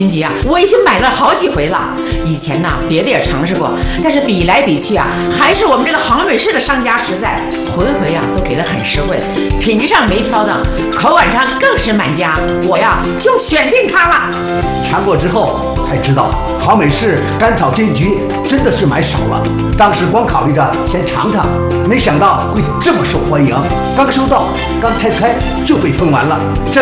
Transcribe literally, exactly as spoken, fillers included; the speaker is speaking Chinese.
心急啊，我已经买了好几回了。以前呢，别的也尝试过，但是比来比去啊，还是我们这个杭美式的商家实在，回回呀都给的很实惠，品质上没挑的，口感上更是满家。我呀就选定它了。 尝过之后才知道，杭美式甘草煎菊真的是买少了。当时光考虑着先尝尝，没想到会这么受欢迎。刚收到，刚拆开就被分完了。这